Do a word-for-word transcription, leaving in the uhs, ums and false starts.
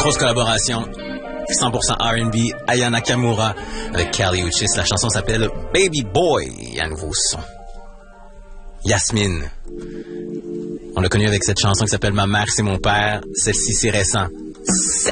Grosse collaboration. cent pour cent R and B, Aya Nakamura avec Kali Uchis. La chanson s'appelle Baby Boy. Il y a un nouveau son. Yasmine. On l'a connu avec cette chanson qui s'appelle Ma mère, c'est mon père. Celle-ci, c'est récent.